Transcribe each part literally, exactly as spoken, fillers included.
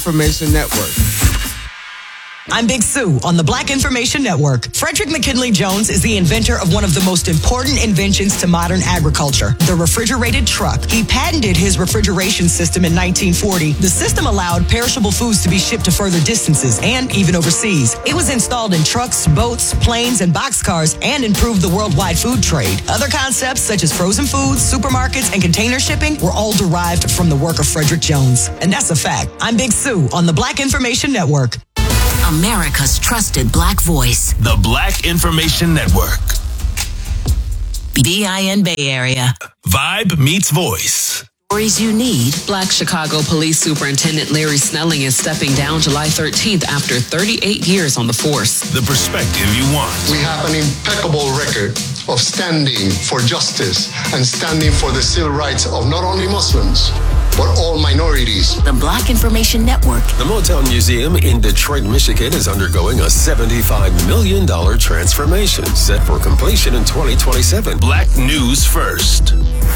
Information Network. I'm Big Sue on the Black Information Network. Frederick McKinley Jones is the inventor of one of the most important inventions to modern agriculture, the refrigerated truck. He patented his refrigeration system in nineteen forty. The system allowed perishable foods to be shipped to further distances and even overseas. It was installed in trucks, boats, planes, and boxcars and improved the worldwide food trade. Other concepts such as frozen foods, supermarkets, and container shipping were all derived from the work of Frederick Jones. And that's a fact. I'm Big Sue on the Black Information Network. America's trusted Black voice. The Black Information Network. B I N Bay Area. Vibe meets voice. Stories you need. Black Chicago Police Superintendent Larry Snelling is stepping down July thirteenth after thirty-eight years on the force. The perspective you want. We have an impeccable record of standing for justice and standing for the civil rights of not only Muslims, but all minorities. The Black Information Network. The Motown Museum in Detroit, Michigan is undergoing a seventy-five million dollars transformation set for completion in twenty twenty-seven. Black News First.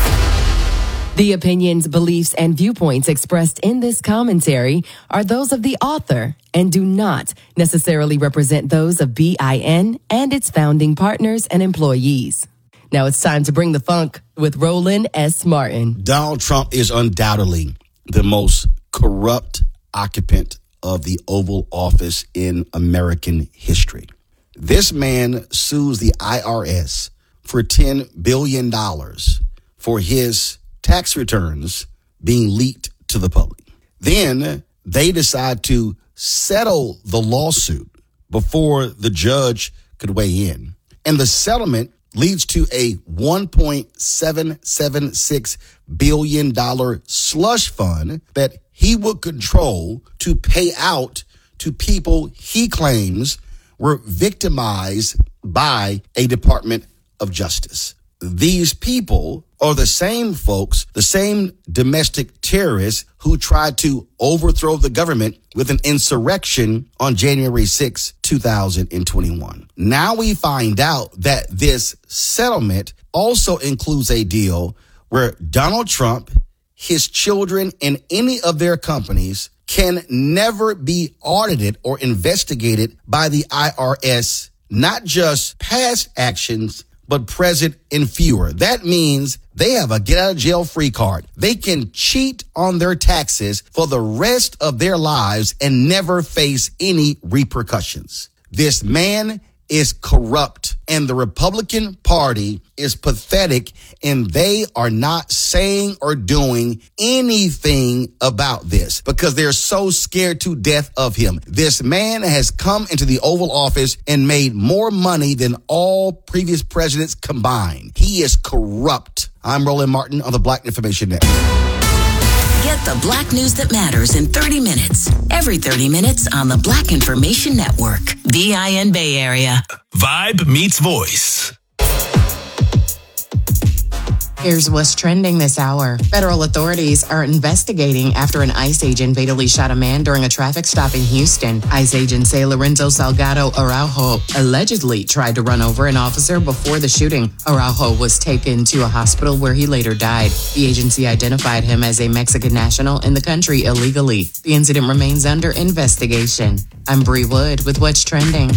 The opinions, beliefs, and viewpoints expressed in this commentary are those of the author and do not necessarily represent those of B I N and its founding partners and employees. Now it's time to bring the funk with Roland S. Martin. Donald Trump is undoubtedly the most corrupt occupant of the Oval Office in American history. This man sues the I R S for ten billion dollars for his tax returns being leaked to the public. Then they decide to settle the lawsuit before the judge could weigh in. And the settlement leads to a one point seven seven six billion dollars slush fund that he would control to pay out to people he claims were victimized by a Department of Justice. These people are the same folks, the same domestic terrorists who tried to overthrow the government with an insurrection on January sixth, two thousand twenty-one. Now we find out that this settlement also includes a deal where Donald Trump, his children, and any of their companies can never be audited or investigated by the I R S, not just past actions, but present and fewer. That means they have a get out of jail free card. They can cheat on their taxes for the rest of their lives and never face any repercussions. This man is corrupt, and the Republican Party is pathetic, and they are not saying or doing anything about this because they're so scared to death of him. This man has come into the Oval Office and made more money than all previous presidents combined. He is corrupt. I'm Roland Martin on the Black Information Network. Get the Black news that matters in thirty minutes. Every thirty minutes on the Black Information Network. B I N Bay Area. Vibe meets voice. Here's what's trending this hour. Federal authorities are investigating after an ICE agent fatally shot a man during a traffic stop in Houston. ICE agents say Lorenzo Salgado Araujo allegedly tried to run over an officer before the shooting. Araujo was taken to a hospital where he later died. The agency identified him as a Mexican national in the country illegally. The incident remains under investigation. I'm Bree Wood with What's Trending.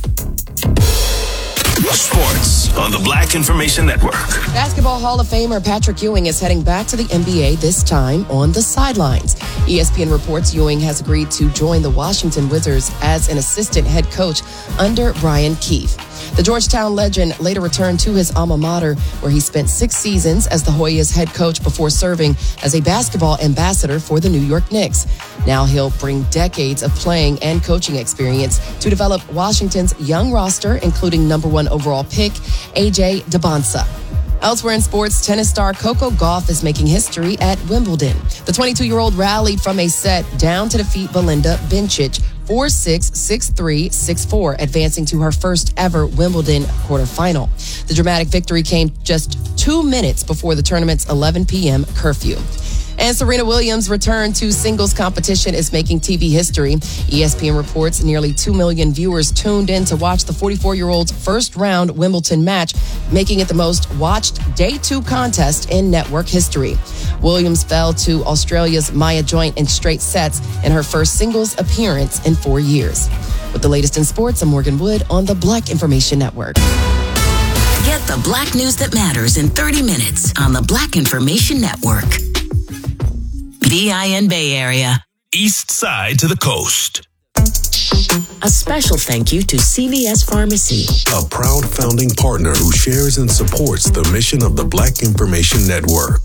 Sports on the Black Information Network. Basketball Hall of Famer Patrick Ewing is heading back to the N B A, this time on the sidelines. E S P N reports Ewing has agreed to join the Washington Wizards as an assistant head coach under Brian Keefe. The Georgetown legend later returned to his alma mater, where he spent six seasons as the Hoyas head coach before serving as a basketball ambassador for the New York Knicks. Now he'll bring decades of playing and coaching experience to develop Washington's young roster, including number one overall pick, A J Dybantsa. Elsewhere in sports, tennis star Coco Gauff is making history at Wimbledon. The twenty-two-year-old rallied from a set down to defeat Belinda Bencic four six, six three, six four, advancing to her first ever Wimbledon quarterfinal. The dramatic victory came just two minutes before the tournament's eleven p.m. curfew. And Serena Williams' return to singles competition is making T V history. E S P N reports nearly two million viewers tuned in to watch the forty-four-year-old's first round Wimbledon match, making it the most watched day two contest in network history. Williams fell to Australia's Maya Joint in straight sets in her first singles appearance in four years. With the latest in sports, I'm Morgan Wood on the Black Information Network. Get the Black news that matters in thirty minutes on the Black Information Network. V I N Bay Area. East side to the coast. A special thank you to C V S Pharmacy, A proud founding partner who shares and supports the mission of the Black Information Network.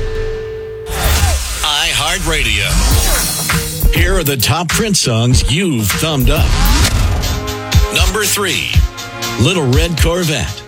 iHeartRadio. Here are the top Prince songs you've thumbed up. Number three, Little Red Corvette.